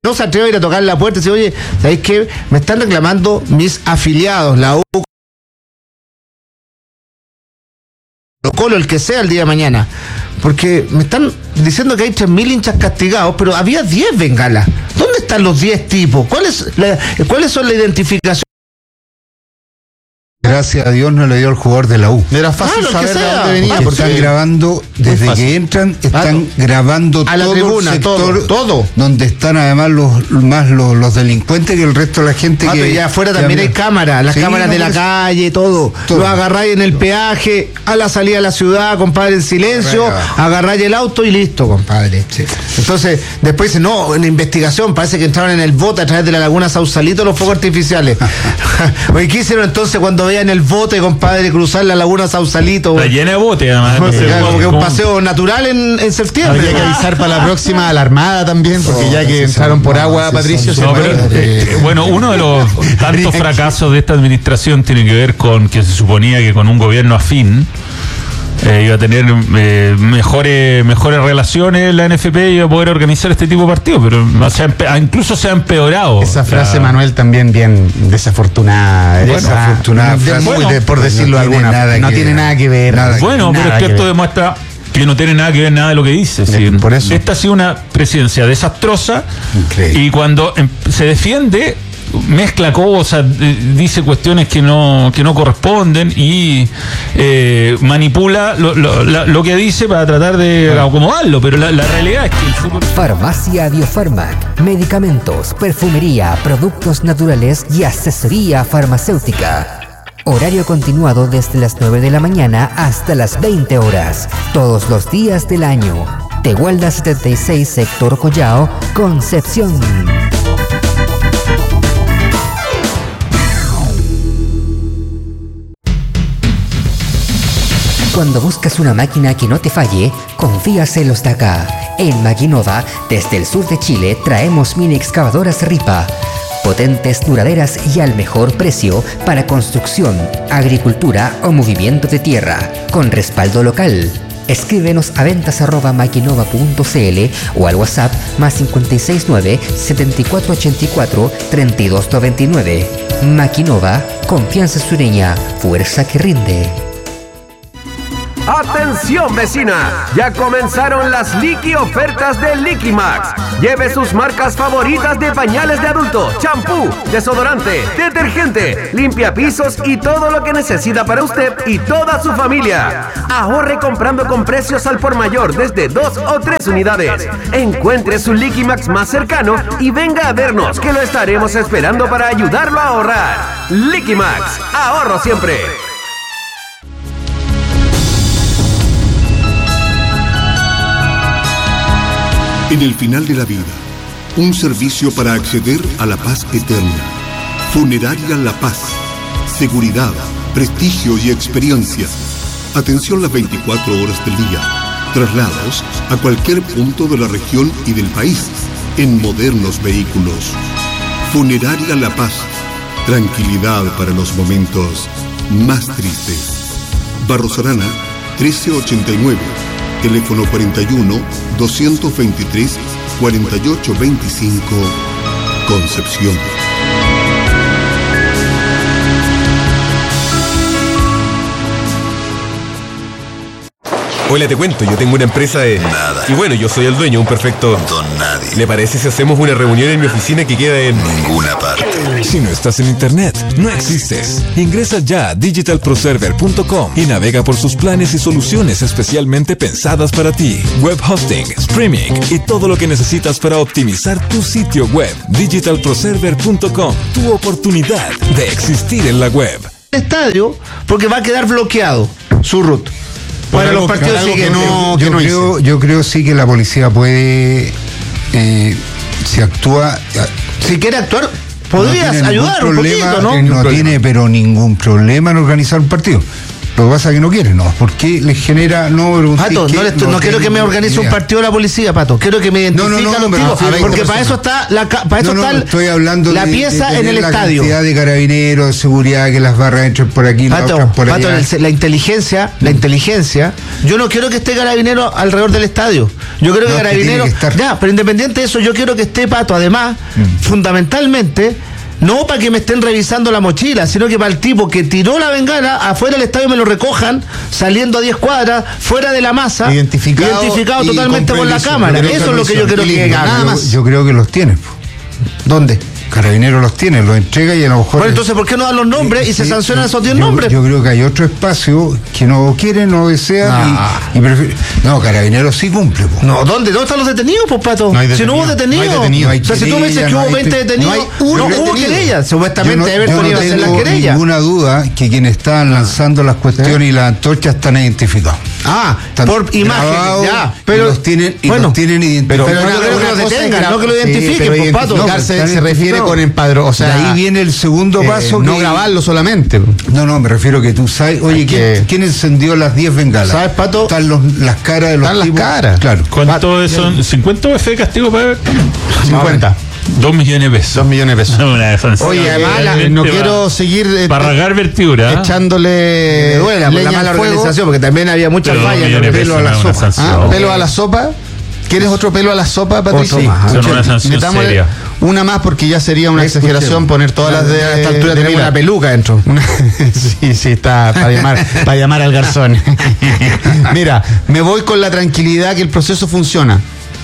no se atreve a ir a tocar la puerta y decir, oye, ¿sabéis qué? Me están reclamando mis afiliados, la U, Colo, el que sea el día de mañana, porque me están diciendo que hay 3.000 hinchas castigados, pero había 10 bengalas. ¿Dónde están los 10 tipos? ¿Cuáles son la identificación? Gracias a Dios no le dio al jugador de la U. Era fácil saber de dónde venía. Porque están grabando, desde que entran, están grabando a la todo tribuna, el sector, todo. Donde están además los delincuentes que el resto de la gente que... Pero ya afuera también hay cámaras, las cámaras de la calle, todo. Lo agarráis en el peaje, a la salida de la ciudad, compadre, en silencio, agarráis el auto y listo, compadre. Sí. Entonces, después dicen, no, en la investigación parece que entraron en el bote a través de la laguna Sausalito los fuegos artificiales. Oye, ¿qué hicieron entonces cuando en el bote, compadre, cruzar la laguna Sausalito? Está llena de bote, además. Como que un paseo natural en septiembre. Habría que avisar para la próxima a la Armada también, porque ya que entraron por agua, Patricio. Bueno, uno de los tantos fracasos de esta administración tiene que ver con que se suponía que con un gobierno afín iba a tener mejores relaciones la NFP y iba a poder organizar este tipo de partidos, pero incluso se ha empeorado. Esa frase, Manuel, también bien desafortunada. Desafortunada frase, por decirlo de alguna manera. No tiene nada que ver. Bueno, pero es que esto demuestra que no tiene nada que ver nada de lo que dice. ¿Sí? Por eso. Esta ha sido una presidencia desastrosa. Increíble. Y cuando se defiende, mezcla cosas, dice cuestiones que no corresponden y manipula lo que dice para tratar de acomodarlo, pero la realidad es que el fútbol... Farmacia Biofarmac, medicamentos, perfumería, productos naturales y asesoría farmacéutica. Horario continuado desde las 9 de la mañana hasta las 20 horas, todos los días del año. Tehuelda 76, sector Collao, Concepción. Cuando buscas una máquina que no te falle, confías en los de acá. En Maquinova, desde el sur de Chile, traemos mini excavadoras Ripa. Potentes, duraderas y al mejor precio para construcción, agricultura o movimiento de tierra, con respaldo local. Escríbenos a ventas@maquinova.cl o al WhatsApp +569 7484 3299. Maquinova, confianza sureña, fuerza que rinde. ¡Atención, vecina! Ya comenzaron las Liqui ofertas de Liquimax. Lleve sus marcas favoritas de pañales de adulto, champú, desodorante, detergente, limpiapisos y todo lo que necesita para usted y toda su familia. Ahorre comprando con precios al por mayor desde 2 o 3 unidades. Encuentre su Liquimax más cercano y venga a vernos, que lo estaremos esperando para ayudarlo a ahorrar. Liquimax, ahorro siempre. En el final de la vida, un servicio para acceder a la paz eterna. Funeraria La Paz. Seguridad, prestigio y experiencia. Atención las 24 horas del día. Traslados a cualquier punto de la región y del país en modernos vehículos. Funeraria La Paz. Tranquilidad para los momentos más tristes. Barros Arana, 1389. Teléfono 41-223-4825, Concepción. Hola, te cuento, yo tengo una empresa de... Nada. Y bueno, yo soy el dueño, un perfecto... Don nadie. ¿Le parece si hacemos una reunión en mi oficina que queda en... Ninguna parte. Si no estás en internet, no existes. Ingresa ya a digitalproserver.com y navega por sus planes y soluciones especialmente pensadas para ti. Web hosting, streaming y todo lo que necesitas para optimizar tu sitio web. Digitalproserver.com, tu oportunidad de existir en la web. Estadio, porque va a quedar bloqueado su root. Para los partidos sí que no. Yo creo sí que la policía puede, si actúa, si quiere actuar, podrías ayudar un poquito, ¿no? No tiene, pero ningún problema en organizar un partido. Lo que pasa es que no quieren, ¿no? Porque les genera... Pato, no quiero que me organice un partido de la policía, Pato. Quiero que me identifique a los tipos, porque para eso está estoy hablando la pieza en el estadio. La cantidad de carabineros, de seguridad, que las barras entren por aquí, Pato, por allá. la inteligencia, yo no quiero que esté carabinero alrededor del estadio. Yo creo que carabinero... Ya, pero independiente de eso, yo quiero que esté, Pato, además, fundamentalmente... No para que me estén revisando la mochila, sino que para el tipo que tiró la bengala afuera del estadio me lo recojan, saliendo a 10 cuadras, fuera de la masa, identificado totalmente por la cámara. Eso es lo que yo quiero que haga. Nada más. Yo creo que los tienen. ¿Dónde? Carabineros los tiene, los entrega y a lo mejor... Bueno, entonces, ¿por qué no dan los nombres y se sancionan esos 10 nombres? Yo creo que hay otro espacio que no quieren, no desean y prefieren... No, Carabineros sí cumple. Po. No, ¿dónde están los detenidos, pues, Pato? Si no hubo detenidos. O sea, si tú me dices que hubo 20 detenidos, no hubo querellas. Supuestamente Everton iba a hacer las querellas. No tengo ninguna duda que quienes estaban lanzando las cuestiones y las antorchas están identificados. Por imágenes, ya. Pero los tienen identificados. Pero no que lo detengan, no que lo identifiquen, pues, Pato. Se refiere con empadrón, o sea, de ahí viene el segundo paso. No grabarlo solamente. No, me refiero que tú sabes, oye, ¿quién encendió las 10 bengalas? ¿Sabes, Pato? Están las caras de los tipos. Las caras. Claro. ¿Cuánto son? ¿50 UF de castigo para ver? 50. 2 millones de pesos. 2 millones de pesos. Oye, además, no quiero seguir para ragar vertidura, echándole duela por la mala organización, porque también había muchas fallas. Pelo a la sopa. Pelo a la sopa. ¿Quieres otro pelo a la sopa, Patricio? Son una sanción seria. Una más, porque ya sería una exageración poner todas las de a esta altura. Tenemos una peluca dentro. Sí, está para llamar al garzón. Mira, me voy con la tranquilidad que el proceso funciona.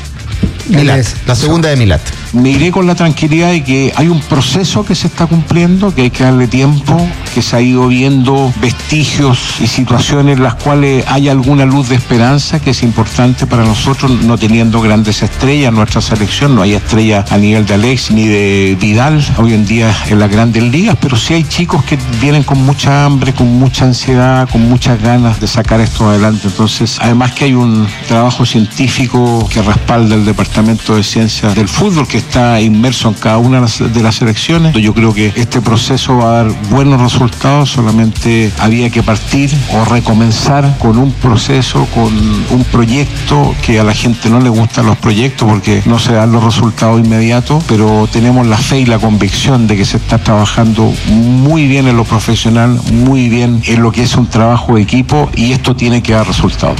Milat, la segunda de Milat. Me iré con la tranquilidad de que hay un proceso que se está cumpliendo, que hay que darle tiempo, que se ha ido viendo vestigios y situaciones en las cuales hay alguna luz de esperanza, que es importante para nosotros, no teniendo grandes estrellas. Nuestra selección no hay estrellas a nivel de Alex ni de Vidal hoy en día en las grandes ligas, pero sí hay chicos que vienen con mucha hambre, con mucha ansiedad, con muchas ganas de sacar esto adelante. Entonces, además que hay un trabajo científico que respalda el Departamento de Ciencias del Fútbol, que está inmerso en cada una de las selecciones. Yo creo que este proceso va a dar buenos resultados, solamente había que partir o recomenzar con un proceso, con un proyecto, que a la gente no le gustan los proyectos porque no se dan los resultados inmediatos, pero tenemos la fe y la convicción de que se está trabajando muy bien en lo profesional, muy bien en lo que es un trabajo de equipo, y esto tiene que dar resultados.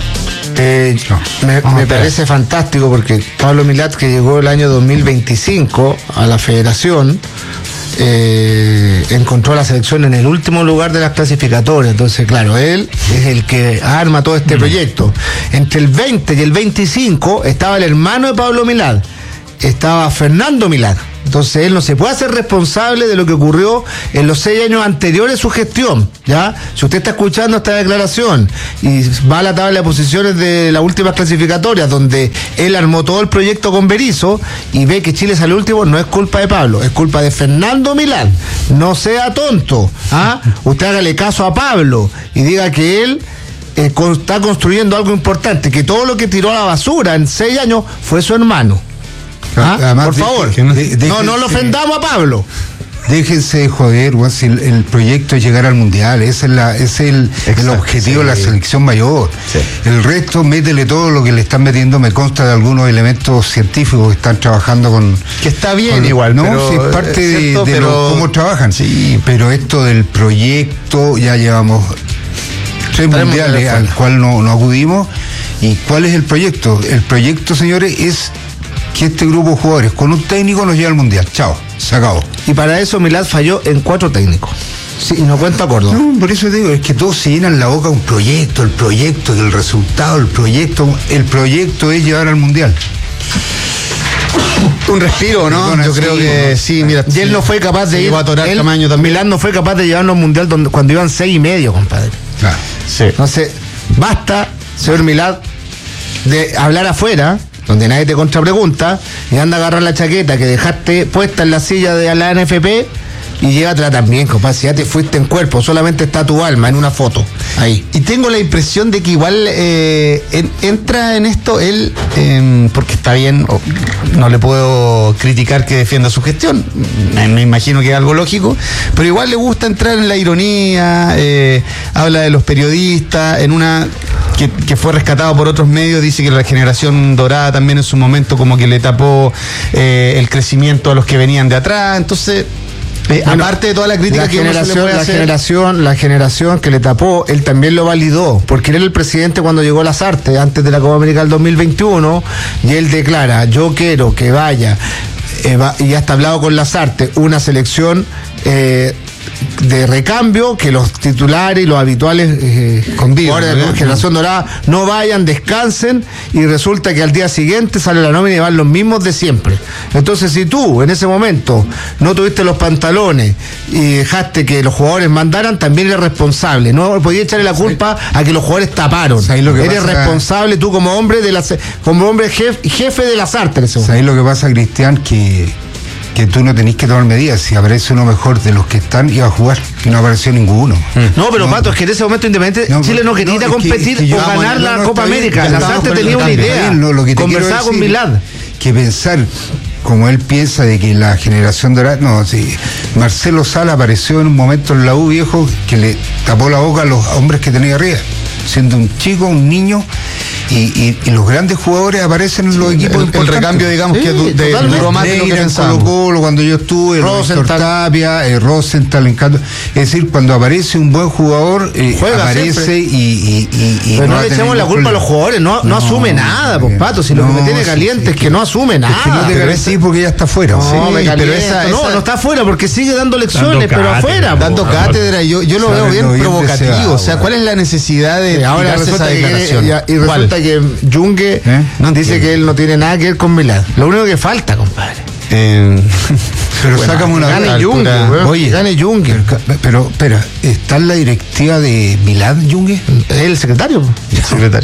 Me parece fantástico, porque Pablo Milat, que llegó el año 2025 a la federación, encontró a la selección en el último lugar de las clasificatorias. Entonces, claro, él es el que arma todo este proyecto. Entre el 20 y el 25 estaba el hermano de Pablo Milat, estaba Fernando Milat. Entonces él no se puede hacer responsable de lo que ocurrió en los 6 años anteriores a su gestión, ¿ya? Si usted está escuchando esta declaración y va a la tabla de posiciones de las últimas clasificatorias, donde él armó todo el proyecto con Berizzo, y ve que Chile sale último, no es culpa de Pablo, es culpa de Fernando Milán. No sea tonto, ¿ah? Usted hágale caso a Pablo y diga que él está construyendo algo importante, que todo lo que tiró a la basura en 6 años fue su hermano. Además, por favor, no lo ofendamos a Pablo. Déjense de joder, si el proyecto es llegar al mundial, ese es el objetivo de la selección mayor. Sí. El resto, métele todo lo que le están metiendo. Me consta de algunos elementos científicos que están trabajando con. Que está bien, igual, ¿no? Si es parte de cómo trabajan. Sí. Pero esto del proyecto, ya llevamos 3 mundiales al cual no acudimos. ¿Y cuál es el proyecto? El proyecto, señores, es que este grupo de jugadores con un técnico nos lleva al mundial. Chao, se acabó. Y para eso Milad falló en 4 técnicos. Sí, y no cuenta acuerdo. No, por eso te digo, es que todos se llenan la boca un proyecto, que el resultado, el proyecto es llevar al mundial. Un respiro, ¿no? Perdona, yo creo que sí, mira. Y él no fue capaz de ir. Milad no fue capaz de llevarnos al mundial cuando iban 6,5, compadre. Claro. Sí. Entonces, basta, señor Milad, de hablar afuera, donde nadie te contrapregunta, y anda a agarrar la chaqueta que dejaste puesta en la silla de la NFP y llévatela también, compadre. Si ya te fuiste en cuerpo, solamente está tu alma en una foto ahí. Y tengo la impresión de que igual entra en esto él, porque está bien, no le puedo criticar que defienda su gestión, me imagino que es algo lógico, pero igual le gusta entrar en la ironía, habla de los periodistas, en una que fue rescatado por otros medios, dice que la generación dorada también en su momento como que le tapó el crecimiento a los que venían de atrás, entonces... aparte de toda la crítica que uno se le puede hacer, la generación que le tapó, él también lo validó, porque él era el presidente cuando llegó Lasarte, antes de la Copa América del 2021, y él declara, yo quiero que vaya, y ya está hablado con Lasarte, una selección de recambio, que los titulares y los habituales jugadores de generación dorada no vayan, descansen, y resulta que al día siguiente sale la nómina y van los mismos de siempre. Entonces, si tú en ese momento no tuviste los pantalones y dejaste que los jugadores mandaran, también eres responsable. No podías echarle la culpa a que los jugadores taparon. Eres responsable tú como hombre jefe de las artes. ¿Sabes lo que pasa, Cristian? Que tú no tenés que tomar medidas. Si aparece uno mejor de los que están, iba a jugar, y no apareció ninguno. No, pero Pato, es que en ese momento Independiente Chile no quería ir a competir o ganar la Copa América. Lasarte tenía una idea. Conversaba con Milad. Que pensar, como él piensa, de que la generación dorada... No, sí. Marcelo Sala apareció en un momento en la U, viejo, que le tapó la boca a los hombres que tenía arriba. Siendo un chico, un niño... Y los grandes jugadores aparecen en los equipos importantes. El recambio, digamos, que duró más de lo que pensábamos. Colo-Colo, cuando yo estuve, Tapia, Rosenthal, Encanto. Es decir, cuando aparece un buen jugador, aparece y pero no le echamos la culpa a los jugadores, no asume nada, pues, Pato. Si lo que me tiene caliente es que no asume nada. Es que no te caliente porque ya está afuera. No está afuera porque sigue dando lecciones, pero afuera. Dando cátedra, yo lo veo bien provocativo. O sea, ¿cuál es la necesidad de ahora esa declaración? Y resulta que Yungue dice que él no tiene nada que ver con Milad. Lo único que falta, compadre. Pero bueno, sácame una gane Yungue. Oye, gane Yungue. Pero espera, ¿está en la directiva de Milad Yungue? Es el secretario. El secretario.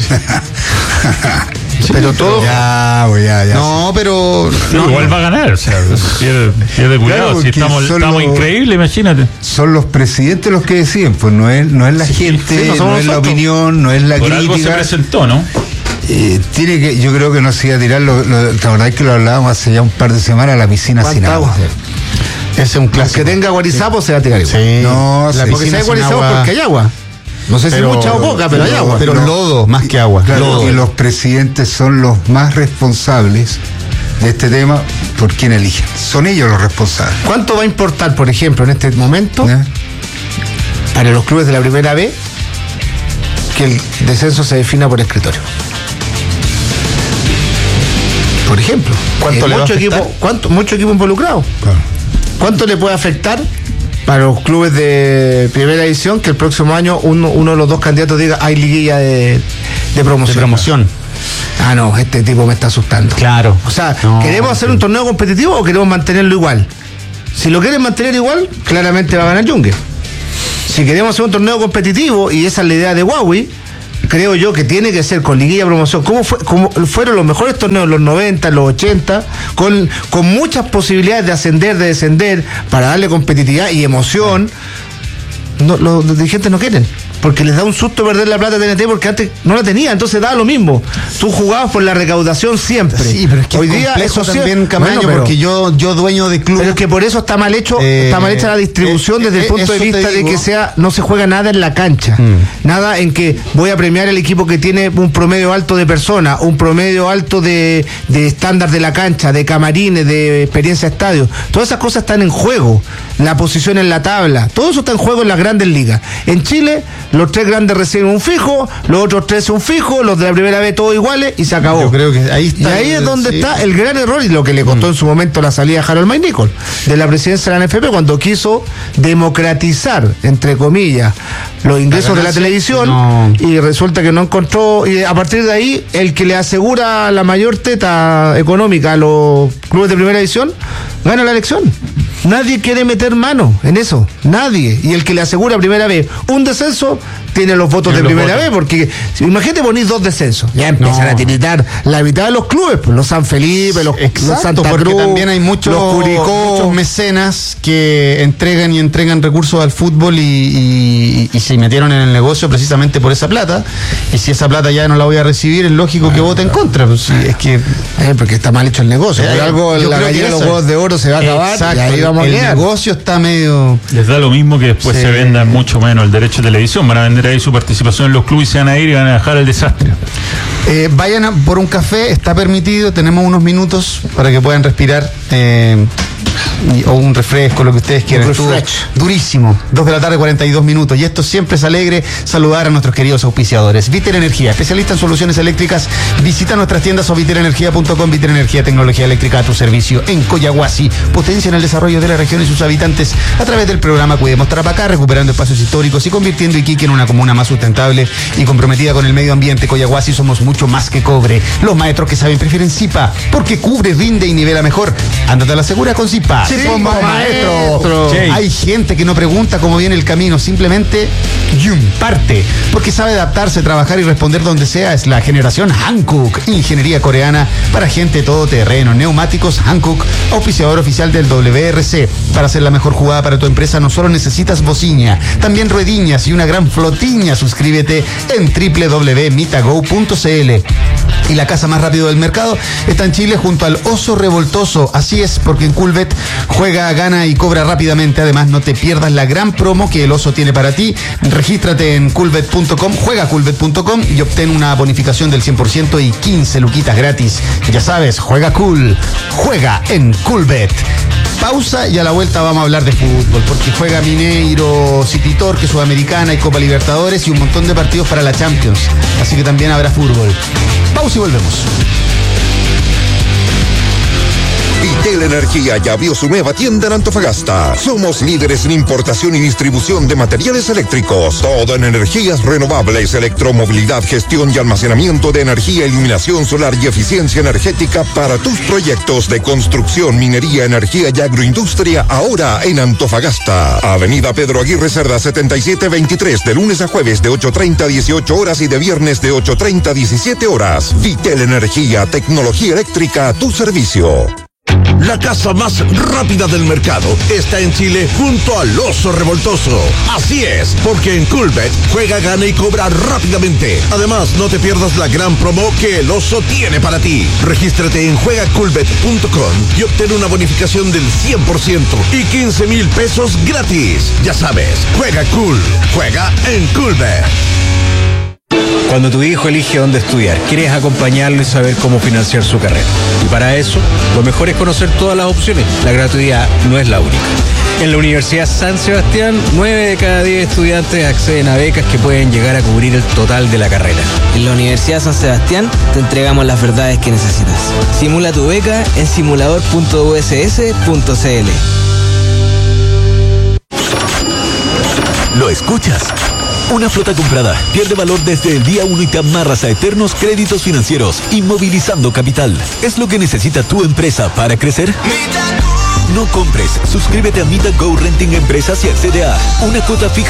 Pero todo. Ya. No, pero. Igual va a ganar, o sea, pierde cuidado. Claro, si estamos increíbles, imagínate. Son los presidentes los que deciden, pues no es la gente, no es la opinión, no es la crítica. Por algo se presentó, ¿no? Yo creo que no se iba a tirar, la verdad es que lo hablábamos hace ya un par de semanas, a la piscina sin agua. Ese es un clásico. Que tenga guarizapo se va a tirar igual. Sí. No, la piscina hay guarizapo porque hay agua. No sé si mucha o poca, pero hay agua. Pero lodo, más que agua. Claro, y los presidentes son los más responsables de este tema por quién eligen. Son ellos los responsables. ¿Cuánto va a importar, por ejemplo, en este momento, para los clubes de la primera B, que el descenso se defina por escritorio? Por ejemplo, mucho equipo involucrado. Claro. ¿Cuánto le puede afectar para los clubes de primera división que el próximo año uno de los dos candidatos diga hay liguilla de promoción? Ah, no, este tipo me está asustando. Claro. O sea, ¿queremos hacer un torneo competitivo o queremos mantenerlo igual? Si lo quieren mantener igual, claramente va a ganar Yungue. Si queremos hacer un torneo competitivo, y esa es la idea de Huawei, creo yo que tiene que ser con liguilla de promoción, como fueron los mejores torneos en los 90, los 80, con muchas posibilidades de ascender, de descender, para darle competitividad y emoción. Los dirigentes no quieren, porque les da un susto perder la plata de TNT, porque antes no la tenía, entonces daba lo mismo. Tú jugabas por la recaudación siempre. Sí, pero es que hoy día eso también, Camaño, porque yo dueño de club. Pero es que por eso está mal hecho, está mal hecha la distribución desde el punto de vista de que no se juega nada en la cancha. Nada en que voy a premiar el equipo que tiene un promedio alto de personas, un promedio alto de estándar de la cancha, de camarines, de experiencia de estadio. Todas esas cosas están en juego. La posición en la tabla, todo eso está en juego en las grandes ligas. En Chile, los 3 grandes reciben un fijo, los otros 3 un fijo, los de la primera vez todos iguales y se acabó. Yo creo que ahí está. Y ahí es donde está el gran error y lo que le costó en su momento la salida a Harold Maynicol de la presidencia de la NFP, cuando quiso democratizar, entre comillas, los ingresos de la televisión, y resulta que no encontró, y a partir de ahí el que le asegura la mayor teta económica a los clubes de primera división gana la elección. Nadie quiere meter mano en eso, nadie. Y el que le asegura primera vez un descenso tiene los votos de primera vez, porque imagínate ponís 2 descensos, ya empiezan a tiritar la mitad de los clubes, pues, los San Felipe, los Santa Cruz, porque también hay muchos mecenas que entregan recursos al fútbol y se metieron en el negocio precisamente por esa plata, y si esa plata ya no la voy a recibir, es lógico que vote en contra, pues, sí, es que porque está mal hecho el negocio, por algo la gallina de los huevos de oro se va a acabar. Exacto, y ahí vamos el a quedar. negocio está medio... Les da lo mismo que después se venda mucho menos el derecho de televisión, van a vender ahí su participación en los clubes y se van a ir y van a dejar el desastre. Vayan por un café, está permitido, tenemos unos minutos para que puedan respirar, o un refresco, lo que ustedes quieran. Durísimo, 2:42 PM, y esto siempre es alegre saludar a nuestros queridos auspiciadores. Vitel Energía, especialista en soluciones eléctricas. Visita nuestras tiendas o vitelenergia.com. Vitel Energía, tecnología eléctrica a tu servicio en Coyahuasi. Potencia en el desarrollo de la región y sus habitantes a través del programa Cuidemos Tarapacá, recuperando espacios históricos y convirtiendo Iquique en una comuna más sustentable y comprometida con el medio ambiente. Coyahuasi, somos mucho más que cobre. Los maestros que saben prefieren Zipa, porque cubre, rinde y nivela mejor. Ándate a la segura con Zipa. Sí, maestro. Hay gente que no pregunta cómo viene el camino, simplemente parte, porque sabe adaptarse, trabajar y responder donde sea. Es la generación Hankook, ingeniería coreana para gente todoterreno. Neumáticos Hankook, auspiciador oficial del WRC. Para hacer la mejor jugada para tu empresa no solo necesitas bocina, también ruediñas y una gran flotiña. Suscríbete en www.mitago.cl. Y la casa más rápido del mercado está en Chile, junto al Oso Revoltoso. Así es, porque en Coolbet juega, gana y cobra rápidamente. Además, no te pierdas la gran promo que el Oso tiene para ti. Regístrate en coolbet.com, juega coolbet.com y obtén una bonificación del 100% y 15 luquitas gratis. Ya sabes, juega cool, juega en Coolbet. Pausa y a la vuelta vamos a hablar de fútbol, porque juega Mineiro, City Torque, Sudamericana y Copa Libertadores y un montón de partidos para la Champions. Así que también habrá fútbol. Pausa y volvemos. Vitel Energía ya abrió su nueva tienda en Antofagasta. Somos líderes en importación y distribución de materiales eléctricos. Todo en energías renovables, electromovilidad, gestión y almacenamiento de energía, iluminación solar y eficiencia energética para tus proyectos de construcción, minería, energía y agroindustria, ahora en Antofagasta. Avenida Pedro Aguirre Cerda 7723, de lunes a jueves de 8:30 a 18 horas y de viernes de 8:30 a 17 horas. Vitel Energía, tecnología eléctrica a tu servicio. La casa más rápida del mercado está en Chile, junto al Oso Revoltoso. Así es, porque en Coolbet juega, gana y cobra rápidamente. Además, no te pierdas la gran promo que el Oso tiene para ti. Regístrate en juegacoolbet.com y obtén una bonificación del 100% y 15,000 pesos gratis. Ya sabes, juega cool, juega en Coolbet. Cuando tu hijo elige dónde estudiar, quieres acompañarlo y saber cómo financiar su carrera. Y para eso, lo mejor es conocer todas las opciones. La gratuidad no es la única. En la Universidad San Sebastián, 9 de cada 10 estudiantes acceden a becas que pueden llegar a cubrir el total de la carrera. En la Universidad San Sebastián te entregamos las verdades que necesitas. Simula tu beca en simulador.uss.cl. ¿Lo escuchas? Una flota comprada pierde valor desde el día 1 y te amarras a eternos créditos financieros, inmovilizando capital. ¿Es lo que necesita tu empresa para crecer? No compres, suscríbete a MitaGo Renting Empresas y accede a una cuota fija